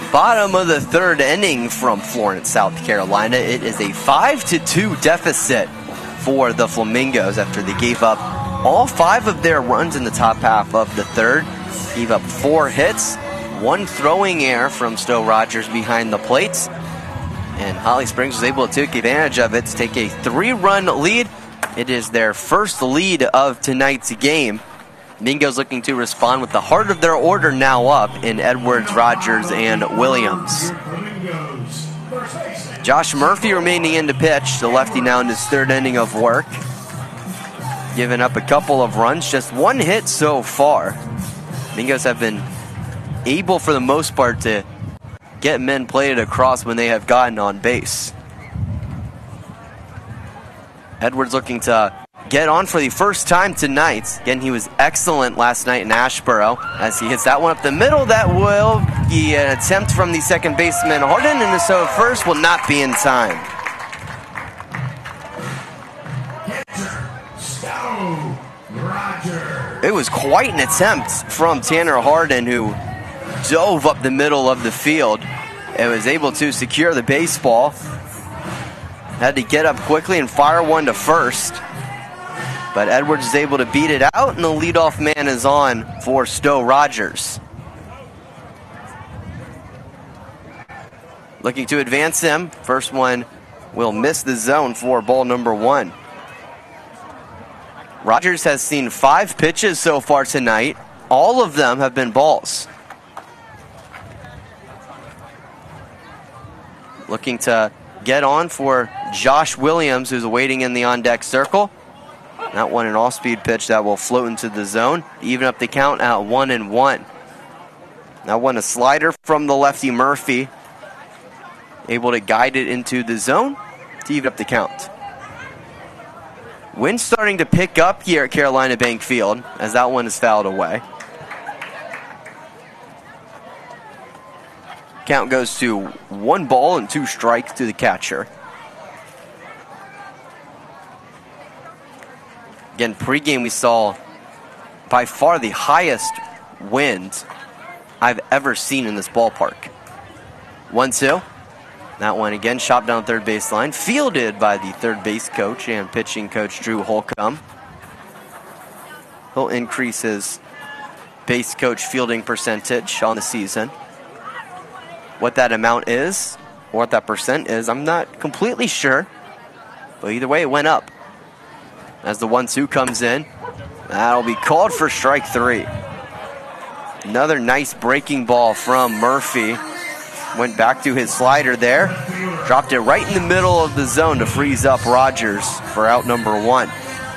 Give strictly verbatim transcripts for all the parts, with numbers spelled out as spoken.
bottom of the third inning from Florence, South Carolina. It is a five to two deficit for the Flamingos after they gave up all five of their runs in the top half of the third. Gave up four hits, one throwing error from Stowe Rogers behind the plates. And Holly Springs was able to take advantage of it to take a three-run lead. It is their first lead of tonight's game. Mingo's looking to respond with the heart of their order now up in Edwards, Rogers, and Williams. Josh Murphy remaining in to pitch, the lefty now in his third inning of work. Giving up a couple of runs, just one hit so far. Mingos have been able for the most part to get men plated across when they have gotten on base. Edwards looking to get on for the first time tonight. Again, he was excellent last night in Asheboro as he hits that one up the middle. That will be an attempt from the second baseman Harden, and so first will not be in time. It was quite an attempt from Tanner Harden, who dove up the middle of the field and was able to secure the baseball. Had to get up quickly and fire one to first. But Edwards is able to beat it out, and the leadoff man is on for Stowe Rogers. Looking to advance him. First one will miss the zone for ball number one. Rogers has seen five pitches so far tonight. All of them have been balls. Looking to get on for Josh Williams, who's waiting in the on-deck circle. That one an off-speed pitch that will float into the zone. Even up the count at one and one. That one a slider from the lefty Murphy. Able to guide it into the zone to even up the count. Wind starting to pick up here at Carolina Bank Field as that one is fouled away. Count goes to one ball and two strikes to the catcher. Again, pregame we saw by far the highest wind I've ever seen in this ballpark. one two. That one again shot down third baseline. Fielded by the third base coach and pitching coach Drew Holcomb. He'll increase his base coach fielding percentage on the season. What that amount is, or what that percent is, I'm not completely sure. But either way, it went up. As the one two comes in, that'll be called for strike three. Another nice breaking ball from Murphy. Went back to his slider there. Dropped it right in the middle of the zone to freeze up Rogers for out number one.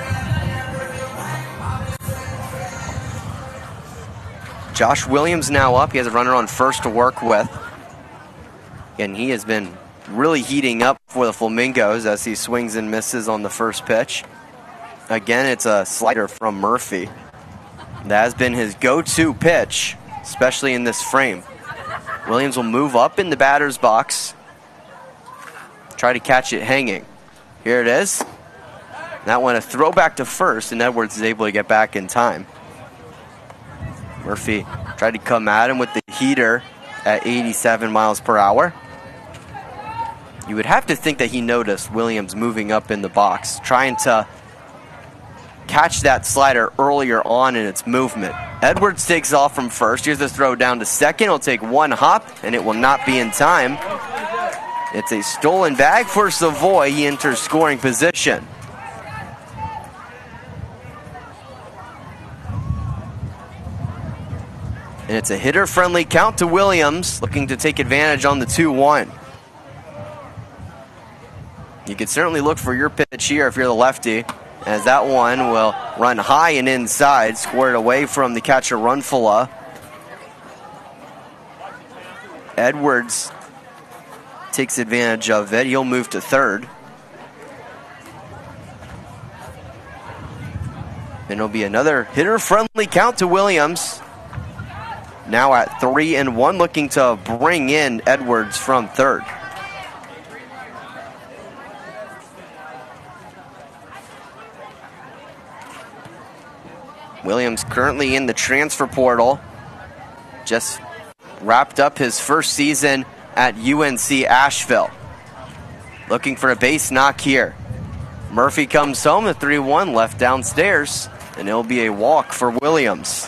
Josh Williams now up. He has a runner on first to work with. And he has been really heating up for the Flamingos as he swings and misses on the first pitch. Again, it's a slider from Murphy. That has been his go-to pitch, especially in this frame. Williams will move up in the batter's box. Try to catch it hanging. Here it is. That one a throwback to first, and Edwards is able to get back in time. Murphy tried to come at him with the heater at eighty-seven miles per hour. You would have to think that he noticed Williams moving up in the box, trying to catch that slider earlier on in its movement. Edwards takes off from first. Here's the throw down to second. He'll take one hop, and it will not be in time. It's a stolen bag for Savoy. He enters scoring position. And it's a hitter-friendly count to Williams, looking to take advantage on the two one. You could certainly look for your pitch here if you're the lefty, as that one will run high and inside, squared away from the catcher Runfula. Edwards takes advantage of it. He'll move to third. And it'll be another hitter-friendly count to Williams. Now at three and one, looking to bring in Edwards from third. Williams currently in the transfer portal. Just wrapped up his first season at U N C Asheville. Looking for a base knock here. Murphy comes home, the three one left downstairs, and it'll be a walk for Williams.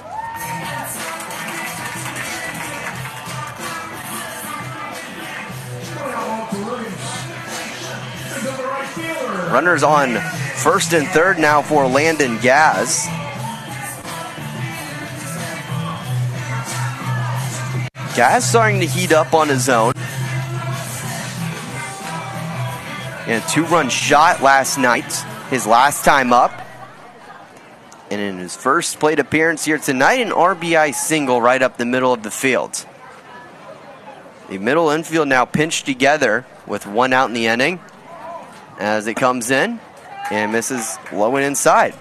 Runners on first and third now for Landon Gaz. Gaz starting to heat up on his own. And a two-run shot last night, his last time up. And in his first plate appearance here tonight, an R B I single right up the middle of the field. The middle infield now pinched together with one out in the inning as it comes in and misses low and inside.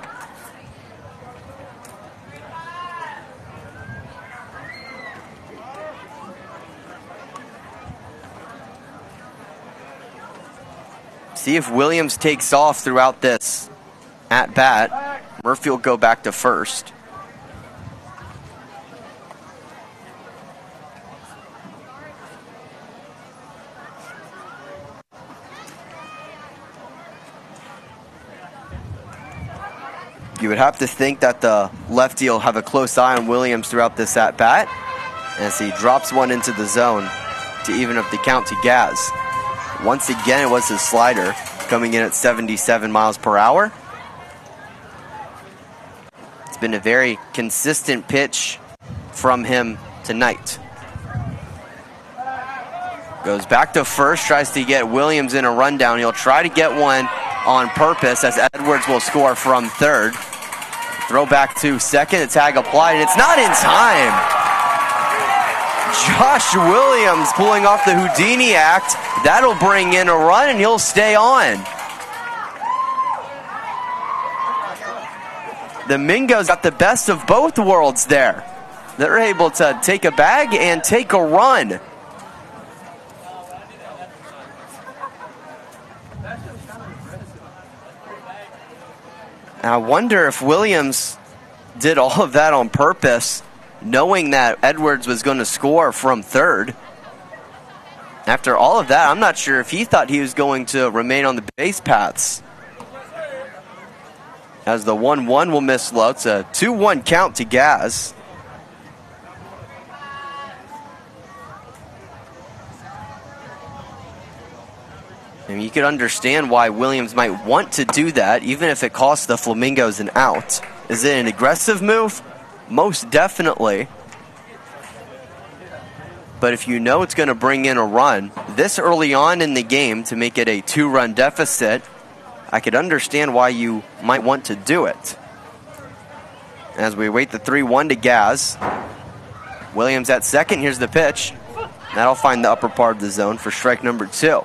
See if Williams takes off throughout this at bat. Murphy will go back to first. You would have to think that the lefty will have a close eye on Williams throughout this at bat as he drops one into the zone to even up the count to Gaz. Once again, it was his slider coming in at seventy-seven miles per hour. It's been a very consistent pitch from him tonight. Goes back to first, tries to get Williams in a rundown. He'll try to get one on purpose as Edwards will score from third. Throw back to second, a tag applied, and it's not in time. Josh Williams pulling off the Houdini act. That'll bring in a run, and he'll stay on. The Mingos got the best of both worlds there. They're able to take a bag and take a run. I wonder if Williams did all of that on purpose, knowing that Edwards was going to score from third. After all of that, I'm not sure if he thought he was going to remain on the base paths. As the one one will miss low. It's a two one count to Gaz. And you could understand why Williams might want to do that, even if it costs the Flamingos an out. Is it an aggressive move? Most definitely. But if you know it's going to bring in a run this early on in the game to make it a two-run deficit, I could understand why you might want to do it. As we wait the three one to Gaz. Williams at second. Here's the pitch. That'll find the upper part of the zone for strike number two.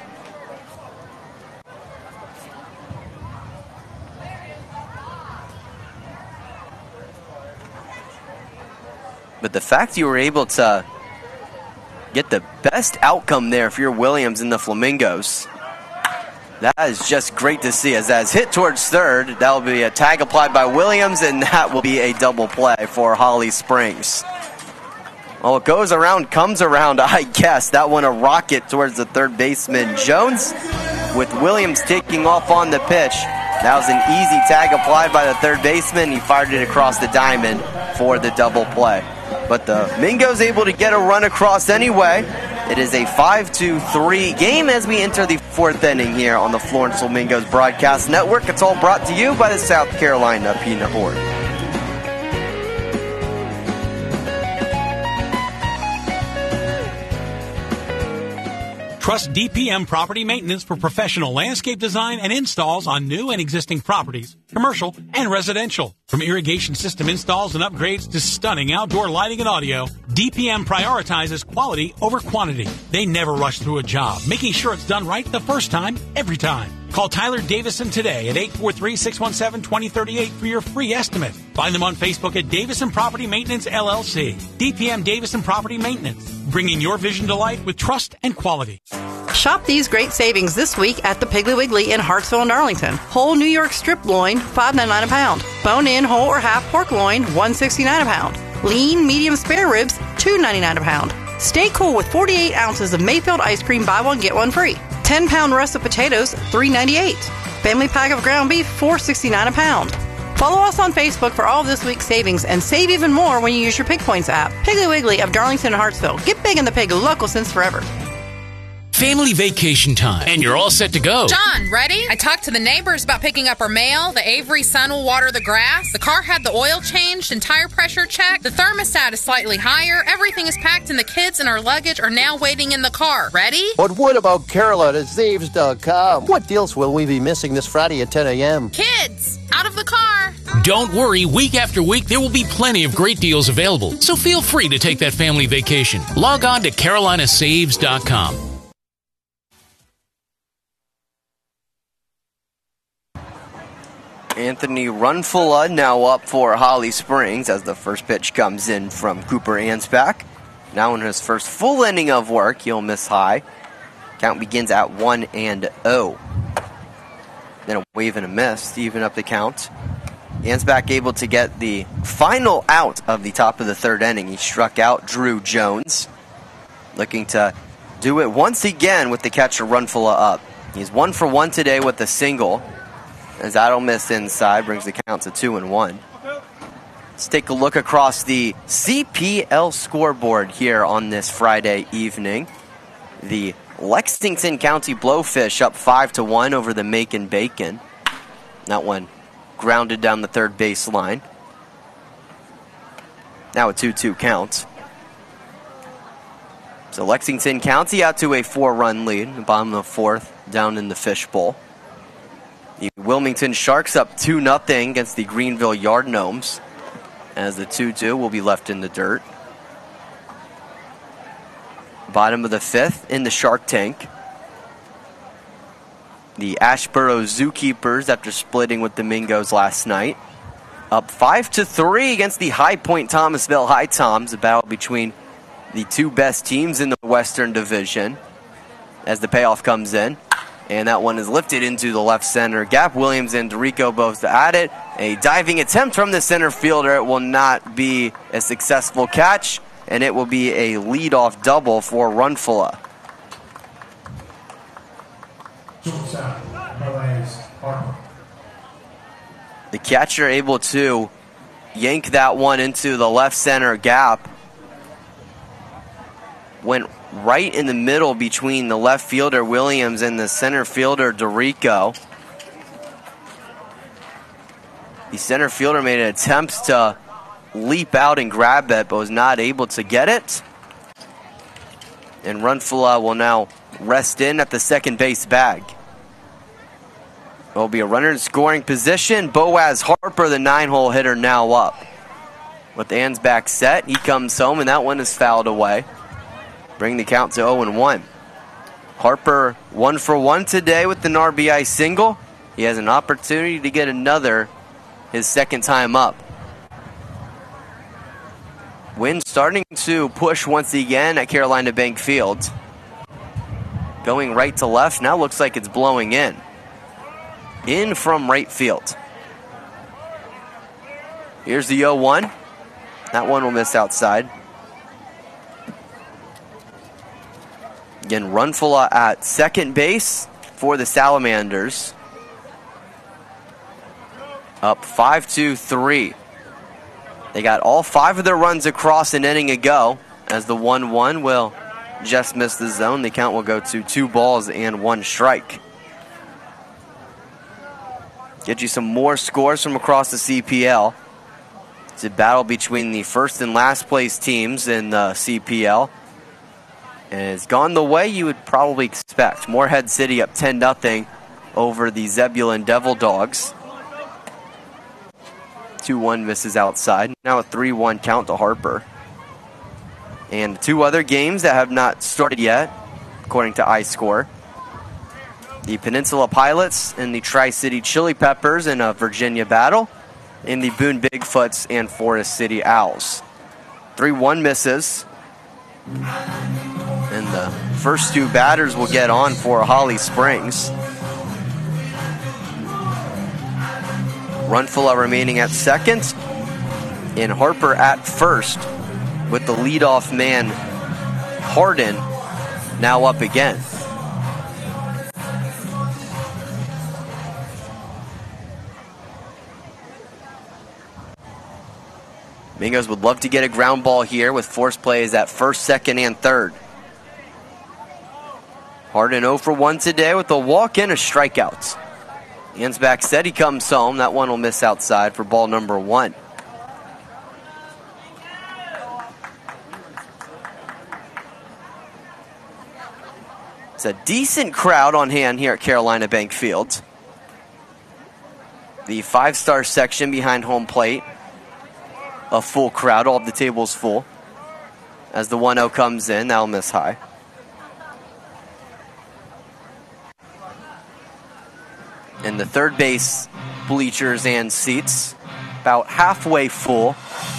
But the fact you were able to get the best outcome there for your Williams and the Flamingos, that is just great to see. As that's hit towards third, that will be a tag applied by Williams, and that will be a double play for Holly Springs. Well, it goes around, comes around, I guess. That one a rocket towards the third baseman, Jones, with Williams taking off on the pitch. That was an easy tag applied by the third baseman. He fired it across the diamond for the double play. But the Mingos able to get a run across anyway. It is a five to three game as we enter the fourth inning here on the Florence Flamingos Broadcast Network. It's all brought to you by the South Carolina Peanut Board. Trust D P M Property Maintenance for professional landscape design and installs on new and existing properties, commercial and residential. From irrigation system installs and upgrades to stunning outdoor lighting and audio, D P M prioritizes quality over quantity. They never rush through a job, making sure it's done right the first time, every time. Call Tyler Davison today at eight four three, six one seven, two zero three eight for your free estimate. Find them on Facebook at Davison Property Maintenance, L L C. D P M Davison Property Maintenance, bringing your vision to life with trust and quality. Shop these great savings this week at the Piggly Wiggly in Hartsville and Arlington. Whole New York strip loin, five ninety-nine a pound. Bone-in, whole or half pork loin, one sixty-nine a pound. Lean medium spare ribs, two ninety-nine a pound. Stay cool with forty-eight ounces of Mayfield ice cream, buy one, get one free. ten pound russet potatoes, three ninety-eight. Family pack of ground beef, four sixty-nine a pound. Follow us on Facebook for all of this week's savings and save even more when you use your Pig Points app. Piggly Wiggly of Darlington and Hartsville. Get big in the pig, local since forever. Family vacation time, and you're all set to go. John, ready? I talked to the neighbors about picking up our mail. The Avery Sun will water the grass. The car had the oil changed and tire pressure checked. The thermostat is slightly higher. Everything is packed, and the kids and our luggage are now waiting in the car. Ready? But what about Carolina Zaves dot com? What deals will we be missing this Friday at ten a.m.? Kids, out of the car. Don't worry, week after week, there will be plenty of great deals available. So feel free to take that family vacation. Log on to Carolina Saves dot com. Anthony Runfula now up for Holly Springs as the first pitch comes in from Cooper Ansbach. Now in his first full inning of work, he'll miss high. Count begins at one and oh. Then a wave and a miss to even up the count. Ansbach able to get the final out of the top of the third inning. He struck out Drew Jones. Looking to do it once again with the catcher Runfula up. He's one for one today with a single. As that'll miss inside, brings the count to two and one. Let's take a look across the C P L scoreboard here on this Friday evening. The Lexington County Blowfish up five to one over the Macon Bacon. That one grounded down the third base line. Now a two two count. So Lexington County out to a four-run lead in the bottom of the fourth, down in the fishbowl. The Wilmington Sharks up two nothing against the Greenville Yard Gnomes, as the two two will be left in the dirt. Bottom of the fifth in the Shark Tank. The Ashboro Zookeepers, after splitting with the Mingos last night, up five to three against the High Point Thomasville High Toms, a battle between the two best teams in the Western Division as the payoff comes in. And that one is lifted into the left center gap. Williams and DeRico both at it. A diving attempt from the center fielder. It will not be a successful catch, and it will be a leadoff double for Runfula. The catcher able to yank that one into the left center gap. Went right in the middle between the left fielder Williams and the center fielder DeRico. The center fielder made an attempt to leap out and grab it, but was not able to get it. And Runfula will now rest in at the second base bag. There will be a runner in scoring position. Boaz Harper, the nine-hole hitter, now up. With Ansbach set, he comes home, and that one is fouled away. Bring the count to oh and one. Harper one for one today with an R B I single. He has an opportunity to get another his second time up. Wind starting to push once again at Carolina Bank Field. Going right to left. Now looks like it's blowing in. In from right field. Here's the oh one. That one will miss outside. Again, Runfula at second base for the Salamanders. Up five to three. They got all five of their runs across an inning ago, as the one one will just miss the zone. The count will go to two balls and one strike. Get you some more scores from across the C P L. It's a battle between the first and last place teams in the C P L. And it's gone the way you would probably expect. Morehead City up ten nothing over the Zebulon Devil Dogs. two one misses outside. Now a three one count to Harper. And two other games that have not started yet, according to iScore. The Peninsula Pilots and the Tri-City Chili Peppers in a Virginia battle. And the Boone Bigfoots and Forest City Owls. three one misses. And the first two batters will get on for Holly Springs. Runfula remaining at second. And Harper at first with the leadoff man, Hardin, now up again. Flamingos would love to get a ground ball here with force plays at first, second, and third. Hardin oh for one today with a walk and a strikeout. Ansbach said he comes home. That one will miss outside for ball number one. It's a decent crowd on hand here at Carolina Bank Field. The five-star section behind home plate. A full crowd, all of the tables full. As the one oh comes in, that'll miss high. And the third base bleachers and seats, about halfway full.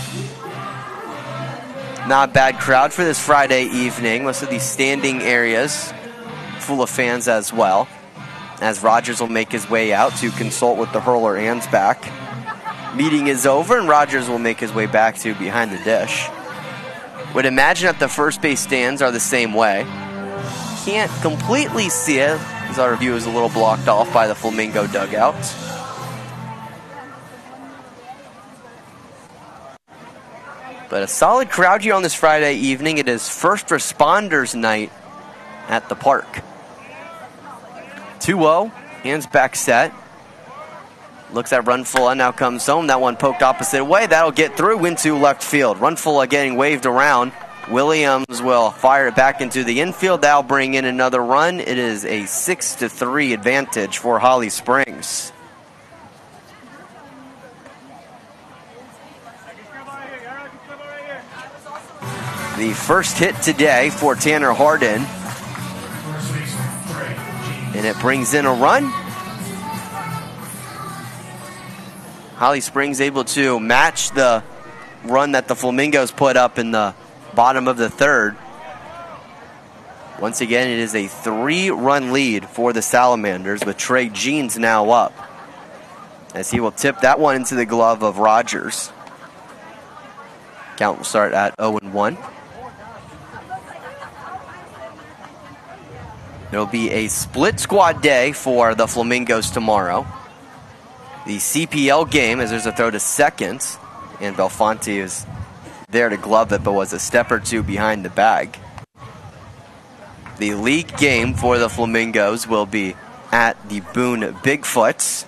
Not a bad crowd for this Friday evening. Most of these standing areas full of fans as well. As Rogers will make his way out to consult with the hurler Ansbach. Meeting is over, and Rogers will make his way back to behind the dish. Would imagine that the first base stands are the same way. Can't completely see it, as our view is a little blocked off by the Flamingo dugout. But a solid crowd here on this Friday evening. It is first responders night at the park. two oh, Ansbach set. Looks at Runfulla, now comes home. That one poked opposite way. That'll get through into left field. Runfulla getting waved around. Williams will fire it back into the infield. That'll bring in another run. It is a six to three advantage for Holly Springs. The first hit today for Tanner Hardin. And it brings in a run. Holly Springs able to match the run that the Flamingos put up in the bottom of the third. Once again, it is a three-run lead for the Salamanders with Trey Jeans now up, as he will tip that one into the glove of Rogers. Count will start at oh and one. There will be a split squad day for the Flamingos tomorrow. The C P L game, as there's a throw to second, and Belfonte is there to glove it, but was a step or two behind the bag. The league game for the Flamingos will be at the Boone Bigfoots.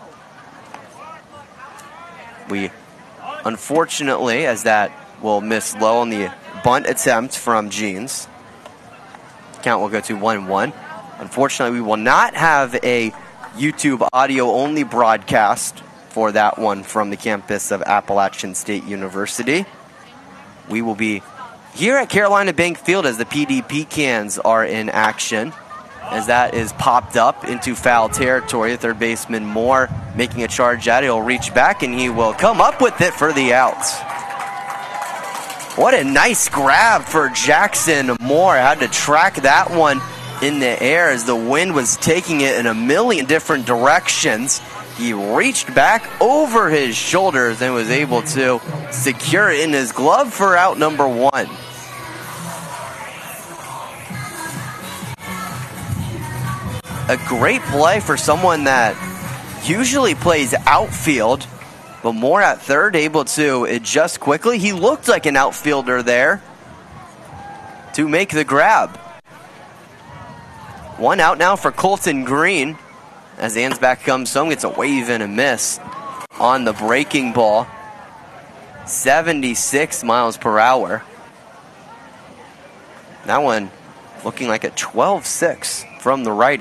We, unfortunately, as that will miss low on the bunt attempt from Jeans. Count will go to one one. Unfortunately, we will not have a YouTube audio-only broadcast for that one from the campus of Appalachian State University. We will be here at Carolina Bank Field as the P D Pecans are in action, as that is popped up into foul territory. Third baseman Moore making a charge at it. He'll reach back, and he will come up with it for the out. What a nice grab for Jackson Moore. Had to track that one in the air as the wind was taking it in a million different directions. He reached back over his shoulders and was able to secure it in his glove for out number one. A great play for someone that usually plays outfield, but Moore at third able to adjust quickly. He looked like an outfielder there to make the grab. One out now for Colton Green as Ansbach comes home, gets a wave and a miss on the breaking ball. seventy-six miles per hour. That one looking like a twelve six from the righty.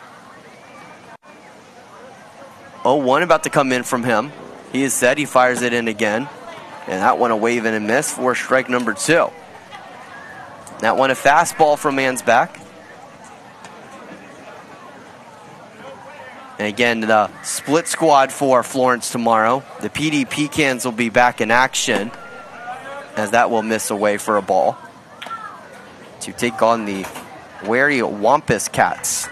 oh one about to come in from him. He is set, he fires it in again. And that one a wave and a miss for strike number two. That one a fastball from Ansbach. And again, the split squad for Florence tomorrow. The P D Pecans will be back in action, as that will miss away for a ball to take on the wary Wampus Cats.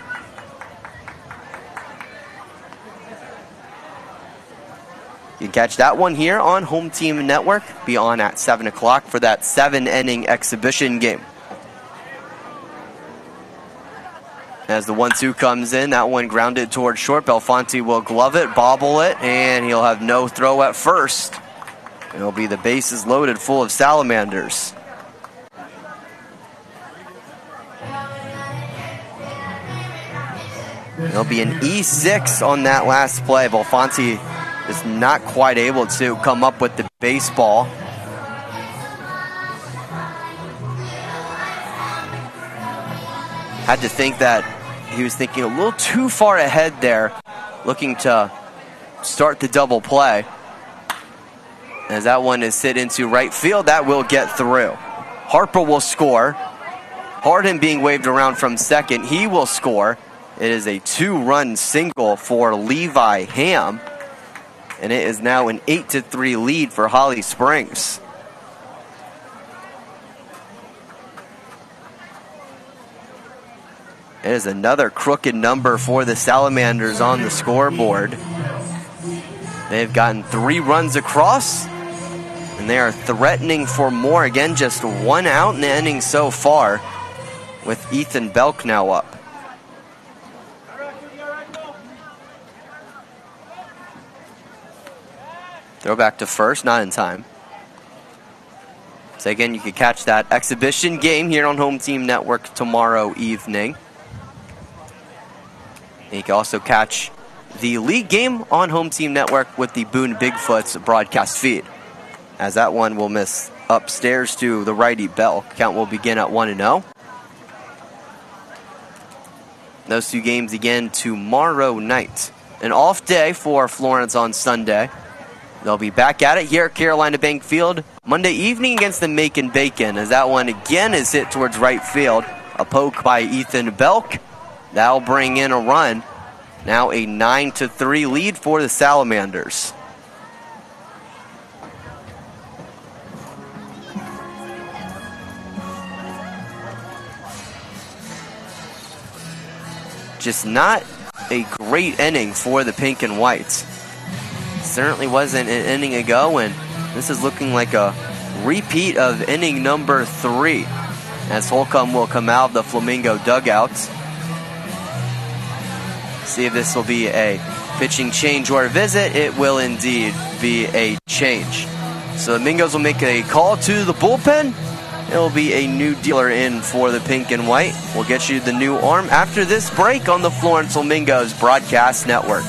You can catch that one here on Home Team Network. Be on at seven o'clock for that seven-inning exhibition game. As the one two comes in, that one grounded towards short. Belfonte will glove it, bobble it, and he'll have no throw at first. It'll be the bases loaded full of Salamanders. It'll be an E six on that last play. Belfonte is not quite able to come up with the baseball. Had to think that he was thinking a little too far ahead there, looking to start the double play. As that one is hit into right field, that will get through. Harper will score. Harden being waved around from second, he will score. It is a two-run single for Levi Ham, and it is now an eight to three lead for Holly Springs. It is another crooked number for the Salamanders on the scoreboard. They've gotten three runs across, and they are threatening for more. Again, just one out in the inning so far, with Ethan Belk now up. Throw back to first, not in time. So again, you can catch that exhibition game here on Home Team Network tomorrow evening. And you can also catch the league game on Home Team Network with the Boone Bigfoots broadcast feed. As that one will miss upstairs to the righty Bell. Count will begin at one and oh. Those two games again tomorrow night. An off day for Florence on Sunday. They'll be back at it here at Carolina Bank Field Monday evening against the Macon Bacon, as that one again is hit towards right field. A poke by Ethan Belk. That'll bring in a run. Now a nine to three lead for the Salamanders. Just not a great inning for the Pink and Whites. Certainly wasn't an inning ago, and this is looking like a repeat of inning number three, as Holcomb will come out of the Flamingo dugouts. See if this will be a pitching change or a visit. It will indeed be a change. So the Mingos will make a call to the bullpen. It will be a new dealer in for the Pink and White. We'll get you the new arm after this break on the Florence Flamingos Broadcast Network.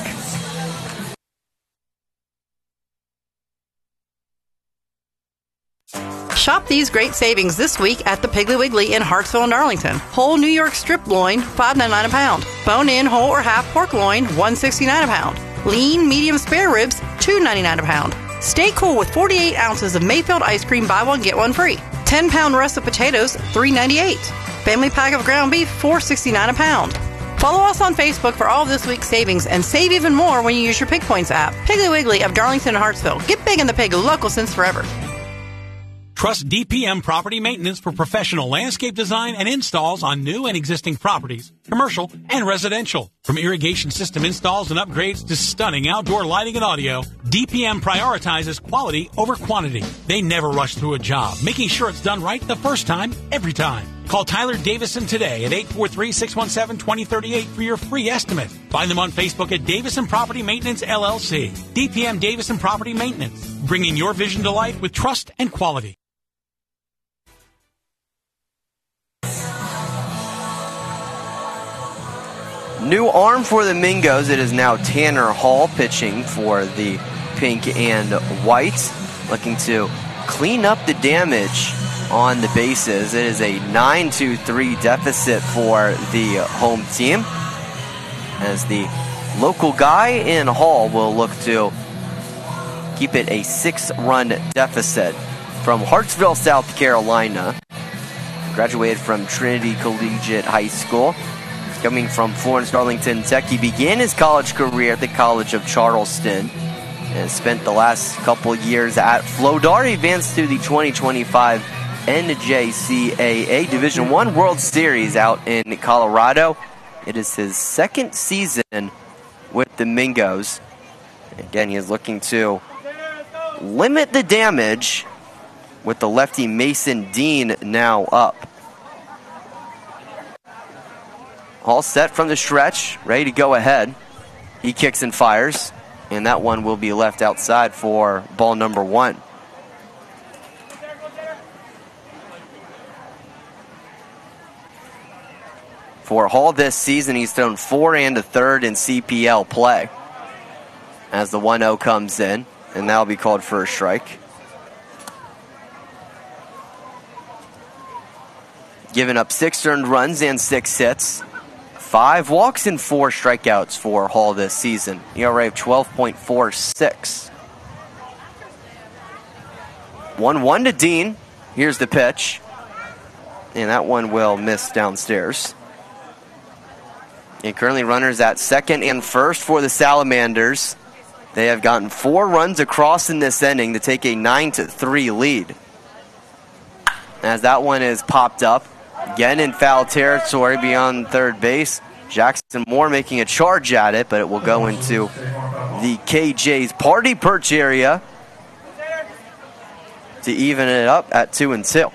Shop these great savings this week at the Piggly Wiggly in Hartsville and Darlington. Whole New York strip loin, five ninety-nine a pound. Bone-in whole or half pork loin, one sixty-nine a pound. Lean medium spare ribs, two ninety-nine a pound. Stay cool with forty-eight ounces of Mayfield ice cream, buy one get one free. ten pound russet potatoes, three ninety-eight. Family pack of ground beef, four sixty-nine a pound. Follow us on Facebook for all of this week's savings and save even more when you use your Pig Points app. Piggly Wiggly of Darlington and Hartsville. Get big in the pig, local since forever. Trust D P M Property Maintenance for professional landscape design and installs on new and existing properties, commercial and residential. From irrigation system installs and upgrades to stunning outdoor lighting and audio, D P M prioritizes quality over quantity. They never rush through a job, making sure it's done right the first time, every time. Call Tyler Davison today at eight four three, six one seven, two zero three eight for your free estimate. Find them on Facebook at Davison Property Maintenance, L L C. D P M Davison Property Maintenance, bringing your vision to life with trust and quality. New arm for the Mingos. It is now Tanner Hall pitching for the Pink and White, looking to clean up the damage on the bases. It is a nine to three deficit for the home team, as the local guy in Hall will look to keep it a six-run deficit. From Hartsville, South Carolina, graduated from Trinity Collegiate High School. Coming from Florence Darlington Tech, he began his college career at the College of Charleston and spent the last couple years at Flodar. He advanced to the twenty twenty-five N J C A A Division One World Series out in Colorado. It is his second season with the Mingos. Again, he is looking to limit the damage with the lefty Mason Dean now up. All set from the stretch, ready to go ahead. He kicks and fires, and that one will be left outside for ball number one. For Hall this season, he's thrown four and a third in C P L play. As the one oh comes in, and that'll be called for a strike. Giving up six earned runs and six hits. Five walks and four strikeouts for Hall this season. E R A of twelve point four six. one one to Dean. Here's the pitch. And that one will miss downstairs. And currently runners at second and first for the Salamanders. They have gotten four runs across in this inning to take a nine to three lead. As that one is popped up. Again in foul territory beyond third base. Jackson Moore making a charge at it, but it will go into the K J's party perch area to even it up at two and two.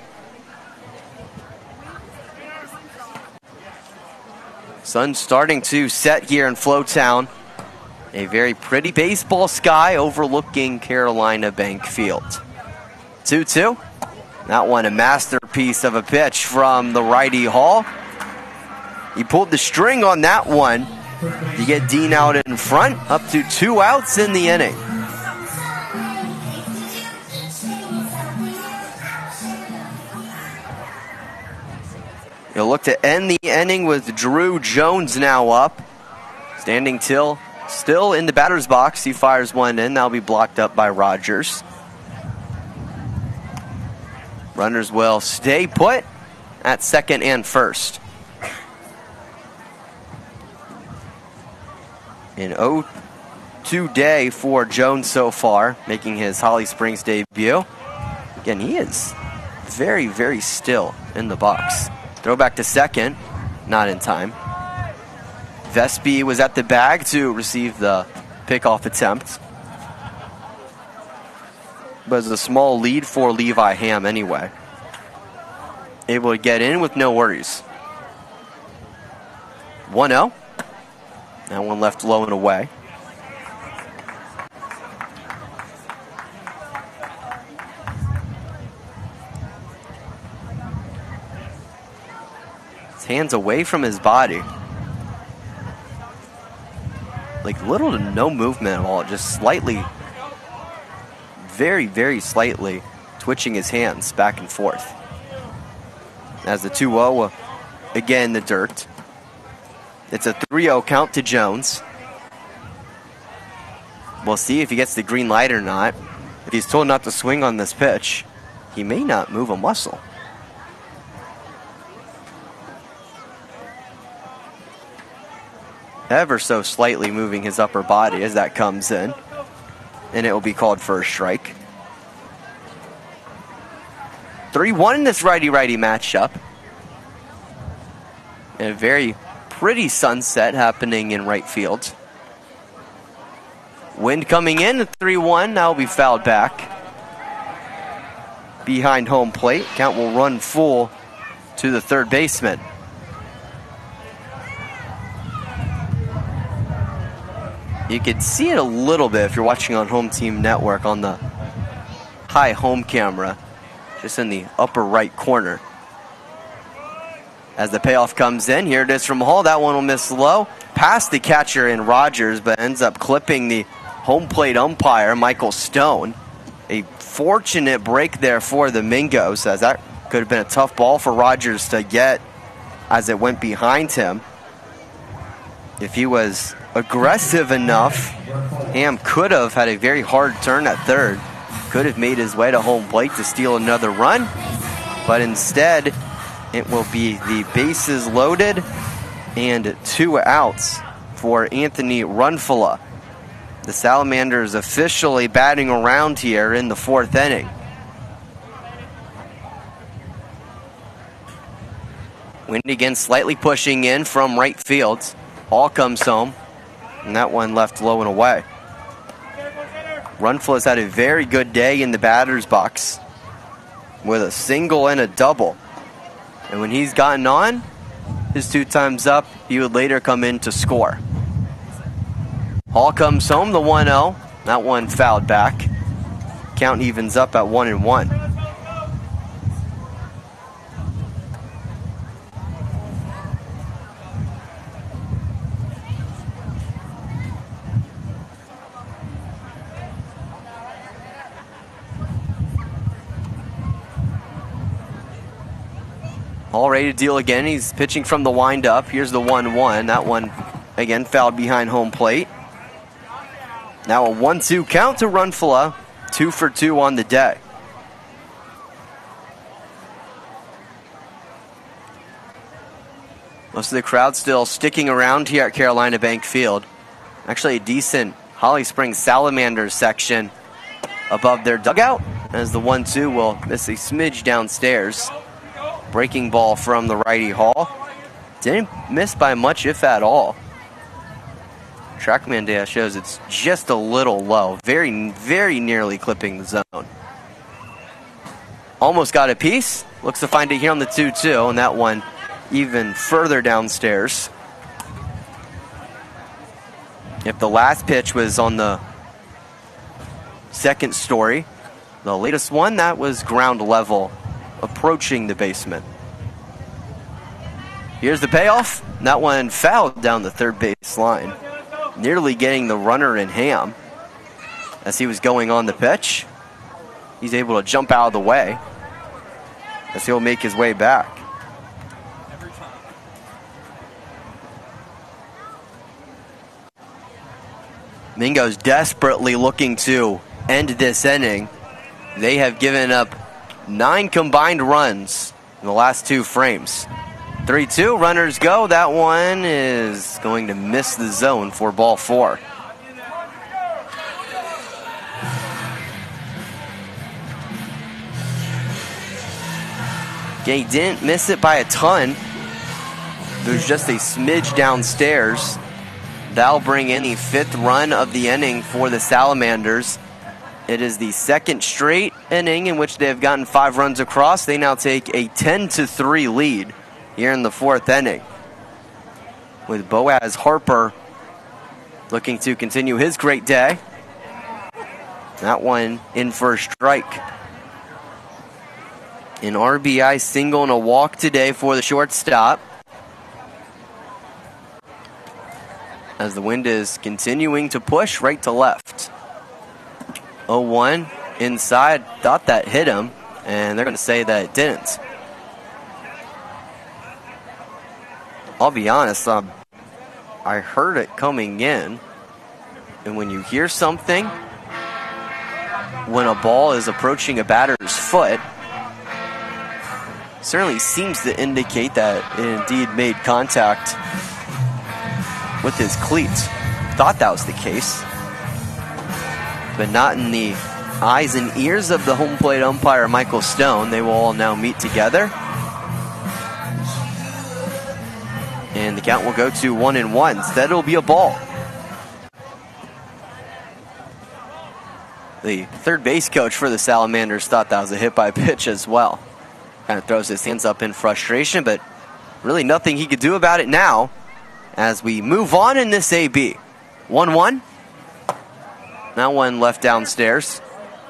Sun starting to set here in Flowtown. A very pretty baseball sky overlooking Carolina Bank Field. two two. That one a masterpiece of a pitch from the righty Hall. He pulled the string on that one to get Dean out in front, up to two outs in the inning. You'll look to end the inning with Drew Jones now up. Standing till still in the batter's box. He fires one in. That'll be blocked up by Rogers. Runners will stay put at second and first. An oh two day for Jones so far, making his Holly Springs debut. Again, he is very, very still in the box. Throw back to second, not in time. Vespi was at the bag to receive the pickoff attempt. But it's a small lead for Levi Ham anyway. Able to get in with no worries. one oh. That one left low and away. His hands away from his body. Like little to no movement at all. Just slightly, very, very slightly twitching his hands back and forth. As the two oh, uh, again in the dirt. It's a three oh count to Jones. We'll see if he gets the green light or not. If he's told not to swing on this pitch, he may not move a muscle. Ever so slightly moving his upper body as that comes in. And it will be called for a strike. three one in this righty-righty matchup. And a very pretty sunset happening in right field. Wind coming in, three one, now will be fouled back. Behind home plate, count will run full to the third baseman. You can see it a little bit if you're watching on Home Team Network on the high home camera, just in the upper right corner. As the payoff comes in, here it is from Hall. That one will miss low. Past the catcher in Rogers, but ends up clipping the home plate umpire, Michael Stone. A fortunate break there for the Mingos, as that could have been a tough ball for Rogers to get as it went behind him. If he was aggressive enough, Ham could have had a very hard turn at third. Could have made his way to home plate to steal another run. But instead, it will be the bases loaded and two outs for Anthony Runfula. The Salamanders officially batting around here in the fourth inning. Wind again slightly pushing in from right field. All comes home. And that one left low and away. Runfla's had a very good day in the batter's box with a single and a double. And when he's gotten on, his two times up, he would later come in to score. Hall comes home, the one oh. That one fouled back. Count evens up at one and one. All ready to deal again. He's pitching from the windup. Here's the one one. That one, again, fouled behind home plate. Now a one two count to Runfla. Two for two on the day. Most of the crowd still sticking around here at Carolina Bank Field. Actually a decent Holly Springs Salamanders section above their dugout, as the one two will miss a smidge downstairs. Breaking ball from the righty Hall. Didn't miss by much, if at all. TrackMan data shows it's just a little low. Very, very nearly clipping the zone. Almost got a piece. Looks to find it here on the two two, and that one even further downstairs. If the last pitch was on the second story, the latest one, that was ground level, approaching the basement. Here's the payoff. That one fouled down the third base line, nearly getting the runner in ham as he was going on the pitch. He's able to jump out of the way as he'll make his way back. Mingo's desperately looking to end this inning. They have given up nine combined runs in the last two frames. three two, runners go. That one is going to miss the zone for ball four. Okay, he didn't miss it by a ton. There's just a smidge downstairs. That'll bring in the fifth run of the inning for the Salamanders. It is the second straight inning in which they have gotten five runs across. They now take a ten to three lead here in the fourth inning, with Boaz Harper looking to continue his great day. That one in for a strike. An R B I single and a walk today for the shortstop, as the wind is continuing to push right to left. oh one inside, thought that hit him, and they're going to say that it didn't. I'll be honest, um, I heard it coming in, and when you hear something, when a ball is approaching a batter's foot, certainly seems to indicate that it indeed made contact with his cleats. Thought that was the case, but not in the eyes and ears of the home plate umpire, Michael Stone. They will all now meet together, and the count will go to one and one. Instead, it'll be a ball. The third base coach for the Salamanders thought that was a hit by pitch as well. Kind of throws his hands up in frustration, but really nothing he could do about it now as we move on in this A B. one one. Now one left downstairs.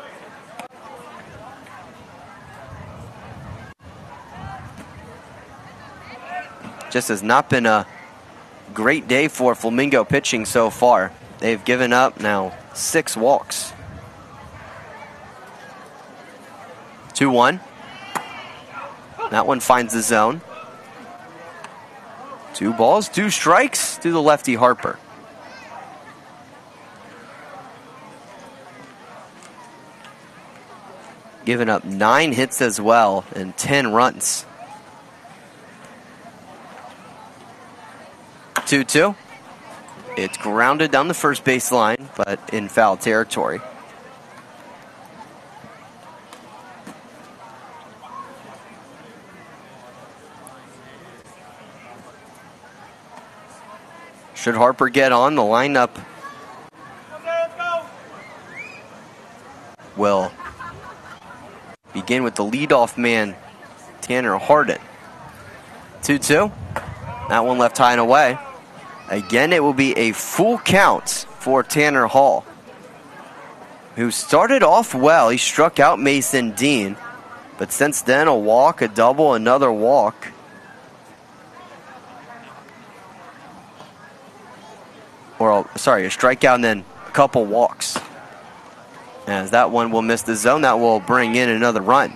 Just has not been a great day for Flamingo pitching so far. They've given up now six walks. two one. That one finds the zone. Two balls, two strikes to the lefty Harper. Giving up nine hits as well and ten runs. two two. It's grounded down the first base line, but in foul territory. Should Harper get on, the lineup begin with the leadoff man, Tanner Hardin. two two. That one left high and away. Again, it will be a full count for Tanner Hall, who started off well. He struck out Mason Dean, but since then, a walk, a double, another walk. Or, sorry, a strikeout and then a couple walks. As that one will miss the zone, that will bring in another run.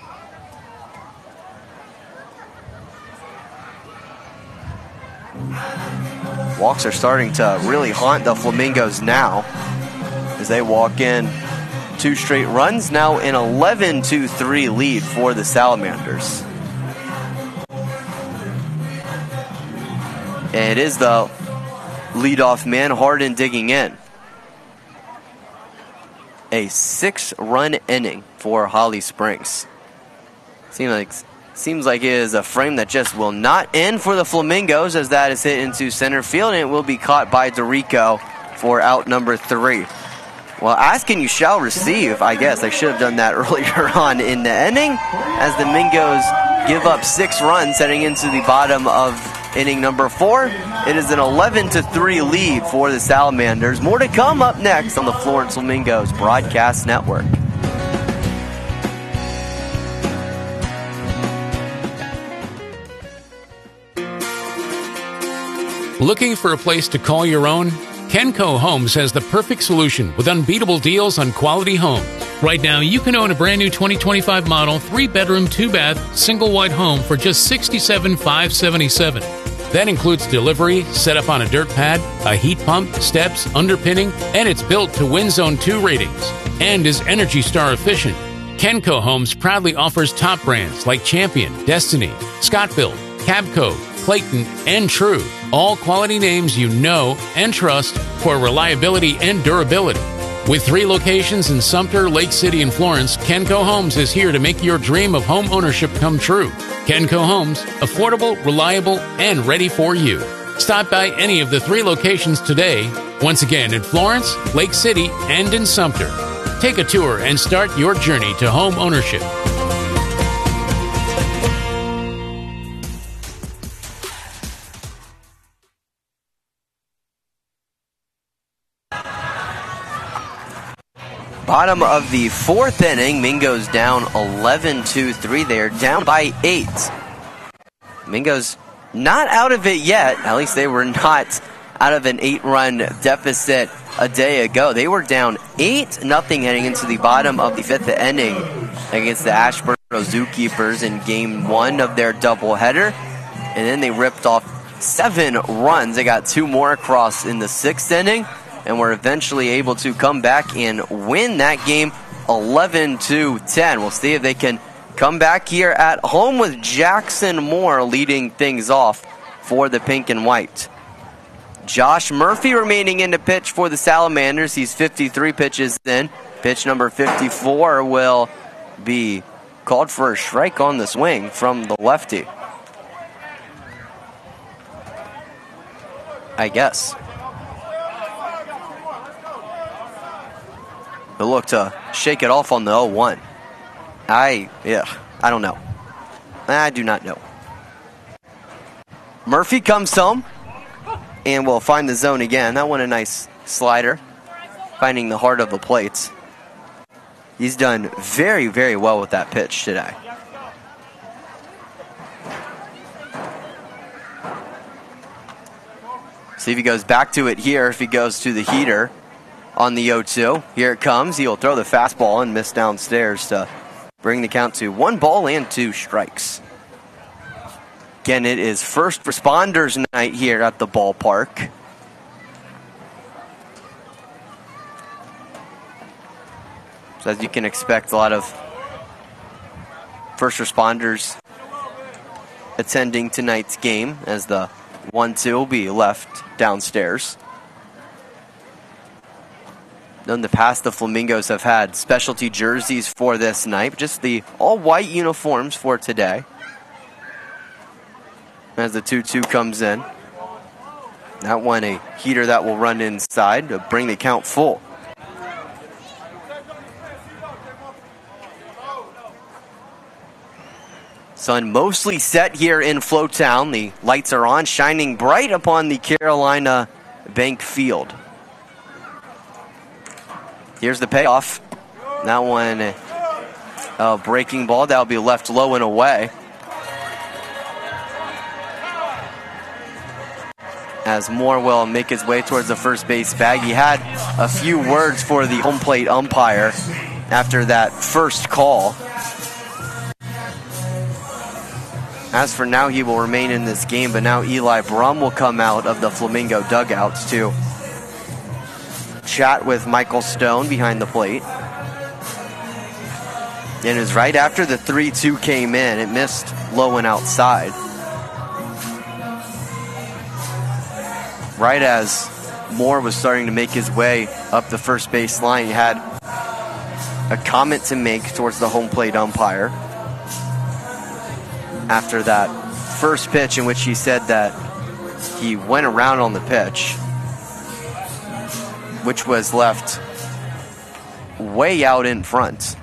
Walks are starting to really haunt the Flamingos now as they walk in two straight runs. Now an eleven to three lead for the Salamanders. And it is the leadoff man, Hardin, digging in. A six-run inning for Holly Springs. Seems like seems like it is a frame that just will not end for the Flamingos, as that is hit into center field, and it will be caught by DeRico for out number three. Well, ask and you shall receive. I guess I should have done that earlier on in the inning, as the Mingos give up six runs heading into the bottom of inning number four. It is an eleven to three lead for the Salamanders. More to come up next on the Florence Flamingos Broadcast Network. Looking for a place to call your own? Kenco Homes has the perfect solution with unbeatable deals on quality homes. Right now, you can own a brand new twenty twenty-five model, three bedroom, two bath, single wide home for just sixty-seven thousand five hundred seventy-seven dollars. That includes delivery, setup on a dirt pad, a heat pump, steps, underpinning, and it's built to Wind Zone two ratings and is Energy Star efficient. Kenco Homes proudly offers top brands like Champion, Destiny, Scott-Built, Cabco, Clayton, and True. All quality names you know and trust for reliability and durability. With three locations in Sumter, Lake City, and Florence, Kenco Homes is here to make your dream of home ownership come true. Kenco Homes, affordable, reliable, and ready for you. Stop by any of the three locations today, once again in Florence, Lake City, and in Sumter. Take a tour and start your journey to home ownership. Bottom of the fourth inning, Mingos down eleven to three. They're down by eight. Mingos not out of it yet. At least they were not out of an eight-run deficit a day ago. They were down eight nothing heading into the bottom of the fifth inning against the Ashburn Zookeepers in game one of their doubleheader. And then they ripped off seven runs. They got two more across in the sixth inning, and were eventually able to come back and win that game eleven to ten. We'll see if they can come back here at home with Jackson Moore leading things off for the pink and white. Josh Murphy remaining in the pitch for the Salamanders. He's fifty-three pitches in. Pitch number fifty-four will be called for a strike on the swing from the lefty, I guess. He'll look to shake it off on the oh one. I, yeah, I don't know. I do not know. Murphy comes home and will find the zone again. That one a nice slider, finding the heart of the plate. He's done very, very well with that pitch today. See if he goes back to it here, if he goes to the heater on the oh two. Here it comes. He'll throw the fastball and miss downstairs to bring the count to one ball and two strikes. Again, it is first responders night here at the ballpark. So as you can expect, a lot of first responders attending tonight's game, as the one two will be left downstairs. In the past, the Flamingos have had specialty jerseys for this night, just the all-white uniforms for today. As the two two comes in. That one a heater that will run inside to bring the count full. Sun mostly set here in Flowtown. The lights are on, shining bright upon the Carolina Bank Field. Here's the payoff. That one, a breaking ball. That'll be left low and away. As Moore will make his way towards the first base bag. He had a few words for the home plate umpire after that first call. As for now, he will remain in this game, but now Eli Brum will come out of the Flamingo dugouts to chat with Michael Stone behind the plate. And it was right after the three two came in. It missed low and outside. Right as Moore was starting to make his way up the first base line, he had a comment to make towards the home plate umpire after that first pitch, in which he said that he went around on the pitch, which was left way out in front,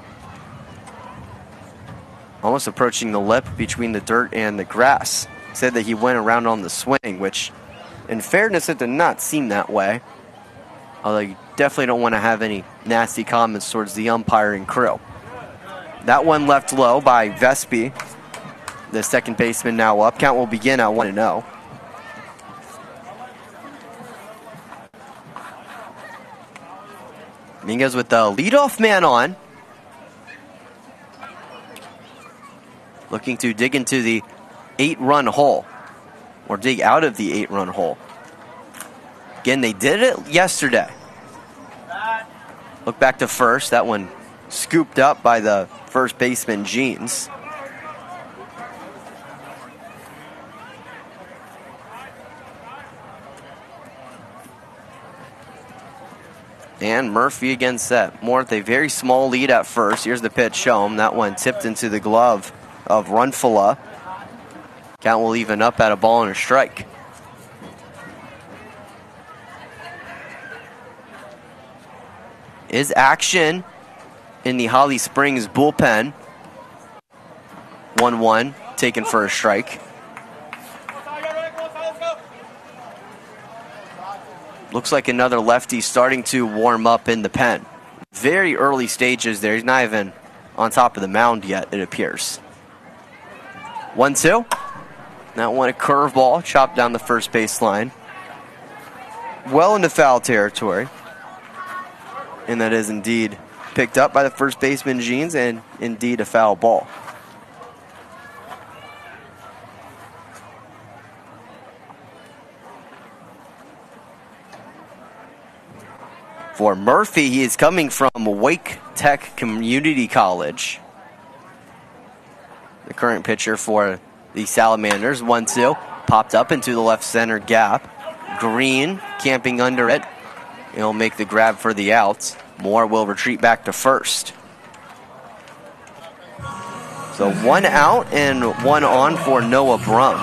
almost approaching the lip between the dirt and the grass. He said that he went around on the swing, which, in fairness, it did not seem that way. Although you definitely don't want to have any nasty comments towards the umpiring crew. That one left low by Vespi. The second baseman now up. Count will begin at one and oh. Mingus with the leadoff man on. Looking to dig into the eight-run hole. Or dig out of the eight-run hole. Again, they did it yesterday. Look back to first. That one scooped up by the first baseman, Jeans. And Murphy again set. Moore with a very small lead at first. Here's the pitch show him. That one tipped into the glove of Runfala. Count will even up at a ball and a strike. Is action in the Holly Springs bullpen. one one, taken for a strike. Looks like another lefty starting to warm up in the pen. Very early stages there. He's not even on top of the mound yet, it appears. one two. That one a curveball, chopped down the first baseline. Well into foul territory. And that is indeed picked up by the first baseman, Jeans, and indeed a foul ball. For Murphy, he is coming from Wake Tech Community College. The current pitcher for the Salamanders, one two, popped up into the left center gap. Green camping under it. He'll make the grab for the outs. Moore will retreat back to first. So one out and one on for Noah Brum.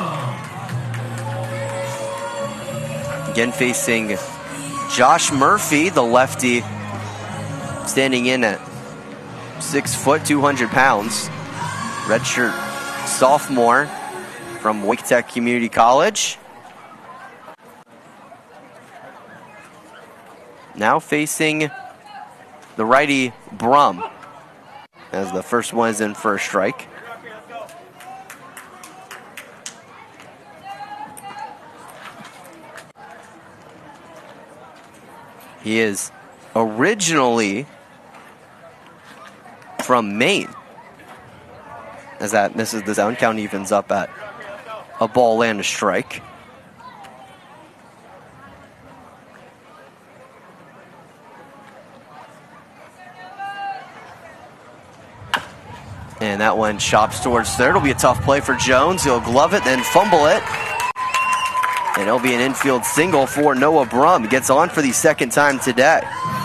Again facing Josh Murphy, the lefty, standing in at six foot, two hundred pounds. Redshirt sophomore from Wake Tech Community College. Now facing the righty Brum, as the first one is in for a strike. He is originally from Maine. As that misses the zone, count evens up at a ball and a strike. And that one chops towards third. It'll be a tough play for Jones. He'll glove it, then fumble it. And it'll be an infield single for Noah Brum. He gets on for the second time today.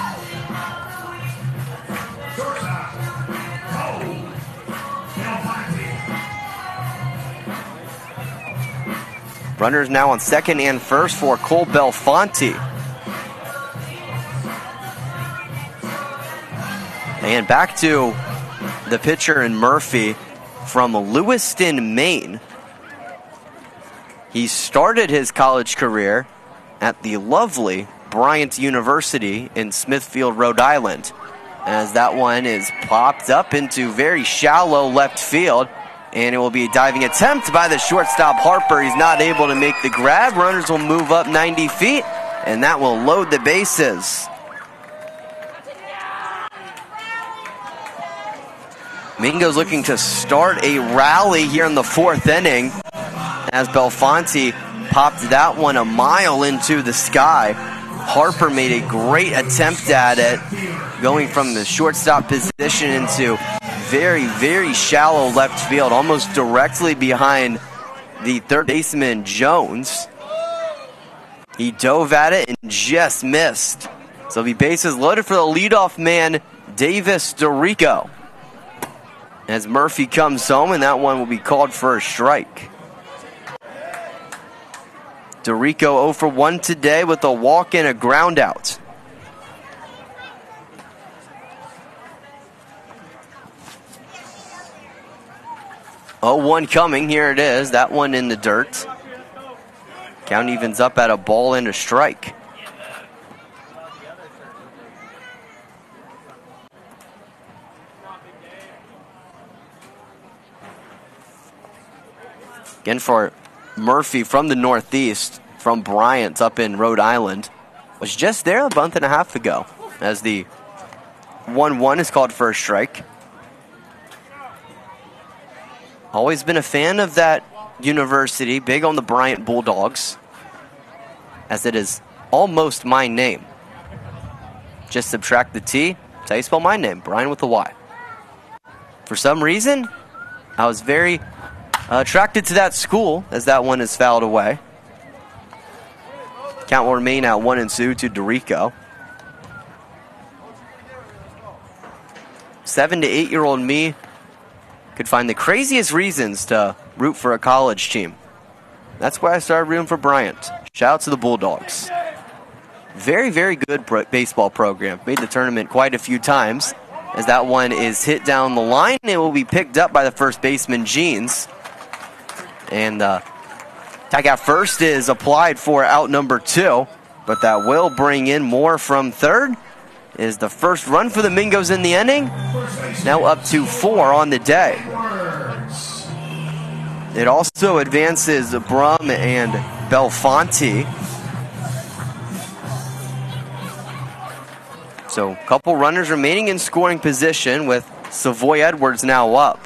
Runners now on second and first for Cole Belfonte. And back to the pitcher and Murphy from Lewiston, Maine. He started his college career at the lovely Bryant University in Smithfield, Rhode Island, as that one is popped up into very shallow left field, and it will be a diving attempt by the shortstop Harper. He's not able to make the grab. Runners will move up ninety feet, and that will load the bases. Mingo's looking to start a rally here in the fourth inning as Belfonte popped that one a mile into the sky. Harper made a great attempt at it, going from the shortstop position into very, very shallow left field, almost directly behind the third baseman, Jones. He dove at it and just missed. So the bases loaded for the leadoff man, Davis DeRico. As Murphy comes home, and that one will be called for a strike. DeRico oh for one today with a walk and a ground out. oh one coming, here it is, that one in the dirt. Count evens up at a ball and a strike. Again for Murphy from the Northeast, from Bryant up in Rhode Island, was just there a month and a half ago as the one one is called for a strike. Always been a fan of that university, big on the Bryant Bulldogs, as it is almost my name. Just subtract the T, that's how you spell my name, Brian with a Y. For some reason, I was very Uh, attracted to that school as that one is fouled away. Count will remain at one and two to DeRico. Seven to eight year old me could find the craziest reasons to root for a college team. That's why I started rooting for Bryant. Shout out to the Bulldogs. Very, very good pro- baseball program. Made the tournament quite a few times. As that one is hit down the line, it will be picked up by the first baseman, Jeans. And uh, tag out first is applied for out number two, but that will bring in more from third. Is the first run for the Mingos in the inning. Now up to four on the day. It also advances Brum and Belfonte. So a couple runners remaining in scoring position with Savoy Edwards now up.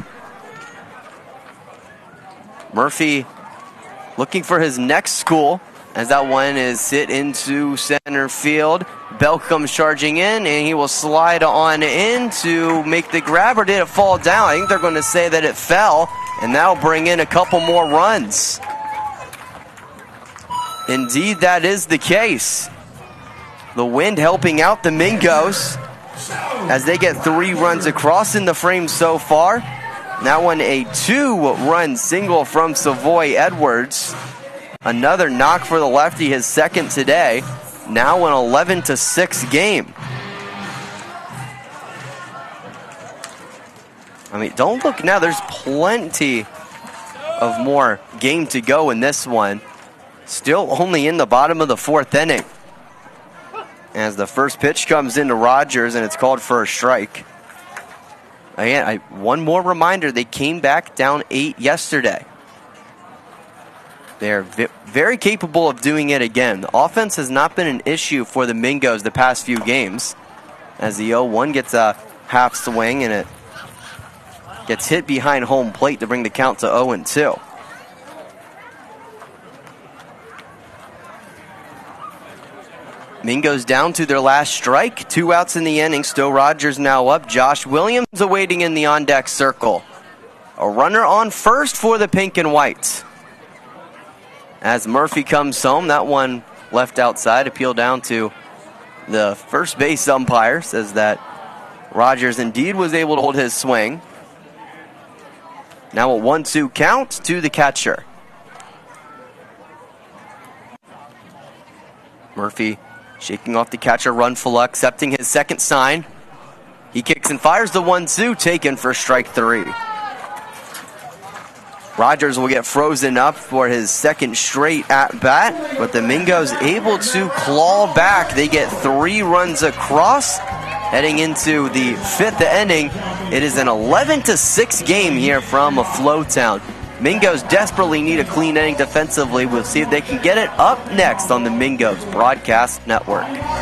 Murphy looking for his next school as that one is hit into center field. Bell comes charging in, and he will slide on in to make the grab, or did it fall down? I think they're going to say that it fell, and that'll bring in a couple more runs. Indeed, that is the case. The wind helping out the Mingos as they get three runs across in the frame so far. That one a two-run single from Savoy Edwards. Another knock for the lefty, his second today. Now an eleven to six game. I mean, don't look now. There's plenty of more game to go in this one. Still only in the bottom of the fourth inning. As the first pitch comes into Rogers, and it's called for a strike. Again, I, one more reminder, they came back down eight yesterday. They're v- very capable of doing it again. The offense has not been an issue for the Mingos the past few games. As the oh one gets a half swing, and it gets hit behind home plate to bring the count to oh and two. Mingos down to their last strike. Two outs in the inning. Still Rogers now up. Josh Williams awaiting in the on-deck circle. A runner on first for the pink and white. As Murphy comes home, that one left outside. Appeal down to the first base umpire. Says that Rogers indeed was able to hold his swing. Now a one two count to the catcher. Murphy shaking off the catcher, Runfula, accepting his second sign. He kicks and fires the one two, taken for strike three. Rogers will get frozen up for his second straight at bat, but the Mingos able to claw back. They get three runs across. Heading into the fifth inning, it is an eleven to six game here from Flowtown. Mingos desperately need a clean inning defensively. We'll see if they can get it up next on the Mingos Broadcast Network.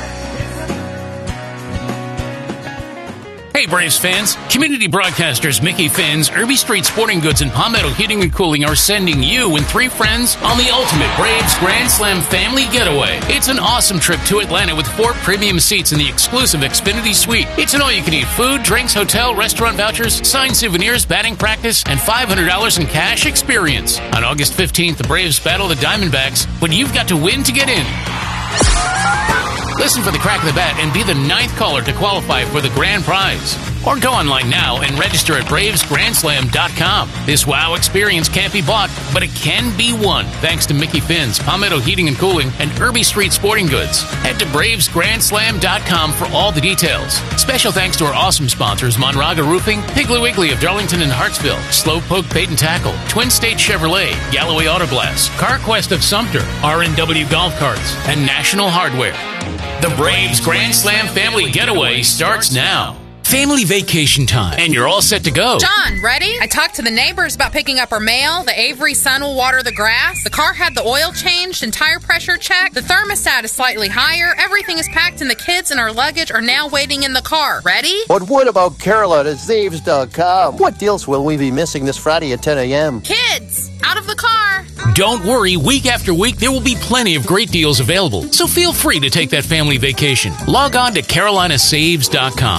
Hey Braves fans, community broadcasters Mickey Finn's, Irby Street Sporting Goods, and Palmetto Heating and Cooling are sending you and three friends on the ultimate Braves Grand Slam family getaway. It's an awesome trip to Atlanta with four premium seats in the exclusive Xfinity Suite. It's an all-you-can-eat food, drinks, hotel, restaurant vouchers, signed souvenirs, batting practice, and five hundred dollars in cash experience. On August fifteenth, the Braves battle the Diamondbacks, but you've got to win to get in. Listen for the crack of the bat and be the ninth caller to qualify for the grand prize. Or go online now and register at braves grand slam dot com. This wow experience can't be bought, but it can be won thanks to Mickey Finn's, Palmetto Heating and Cooling, and Irby Street Sporting Goods. Head to braves grand slam dot com for all the details. Special thanks to our awesome sponsors, Monraga Roofing, Piggly Wiggly of Darlington and Hartsville, Slowpoke Bait and Tackle, Twin State Chevrolet, Galloway Auto Glass, CarQuest of Sumter, R and W Golf Carts, and National Hardware. The Braves Grand Slam Family Getaway starts now. Family vacation time, and you're all set to go. John, ready? I talked to the neighbors about picking up our mail. The Avery son will water the grass. The car had the oil changed and tire pressure checked. The thermostat is slightly higher. Everything is packed, and the kids and our luggage are now waiting in the car. Ready? But what about Carolina Zaves dot com? What deals will we be missing this Friday at ten a.m.? Kids, out of the car. Don't worry, week after week there will be plenty of great deals available, so feel free to take that family vacation. Log on to carolina saves dot com.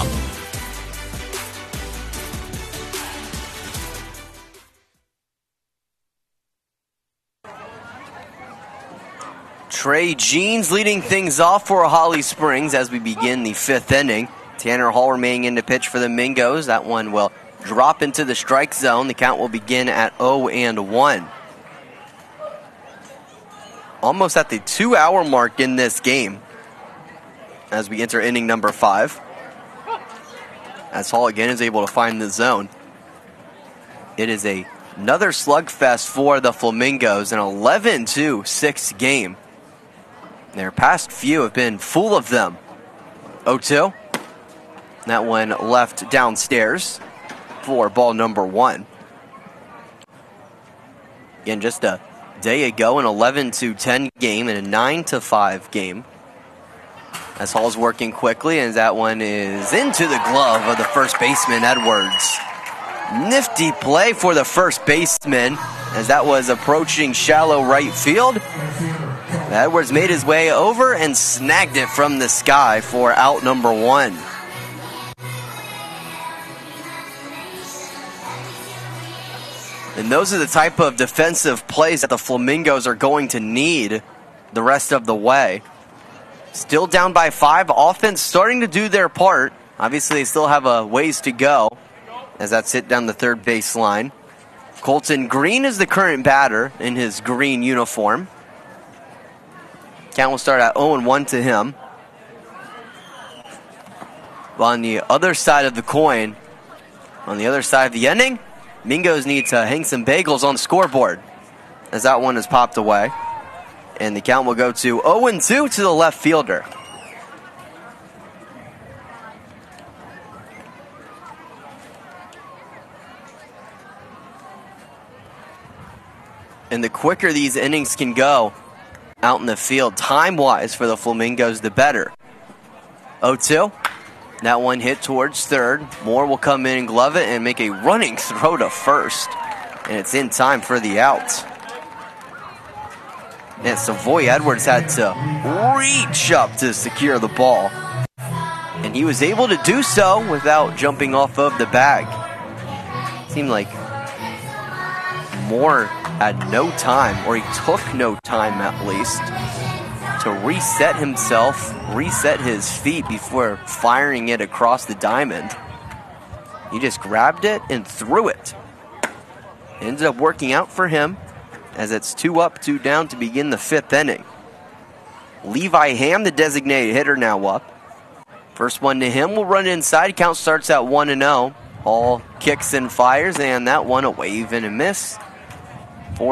Trey Jeans leading things off for Holly Springs as we begin the fifth inning. Tanner Hall remaining in the pitch for the Mingos. That one will drop into the strike zone. The count will begin at oh and one. Almost at the two-hour mark in this game as we enter inning number five. As Hall again is able to find the zone. It is a, another slugfest for the Flamingos, an eleven to six game. Their past few have been full of them. oh two. That one left downstairs for ball number one. Again, just a day ago, an eleven to ten game and a nine to five game. As Hall's working quickly, and that one is into the glove of the first baseman, Edwards. Nifty play for the first baseman as that was approaching shallow right field. Edwards made his way over and snagged it from the sky for out number one. And those are the type of defensive plays that the Flamingos are going to need the rest of the way. Still down by five. Offense starting to do their part. Obviously, they still have a ways to go as that's hit down the third base line. Colton Green is the current batter in his green uniform. Count will start at oh and one to him. On the other side of the coin, on the other side of the inning, Mingos need to hang some bagels on the scoreboard as that one is popped away. And the count will go to oh and two to the left fielder. And the quicker these innings can go out in the field, time-wise for the Flamingos, the better. oh two. That one hit towards third. Moore will come in and glove it and make a running throw to first. And it's in time for the out. And Savoy Edwards had to reach up to secure the ball. And he was able to do so without jumping off of the bag. Seemed like Moore had no time, or he took no time at least, to reset himself, reset his feet before firing it across the diamond. He just grabbed it and threw it. It ended up working out for him as it's two up, two down to begin the fifth inning. Levi Ham, the designated hitter, now up. First one to him will run inside. Count starts at one and oh. Hall kicks and fires, and that one a wave and a miss.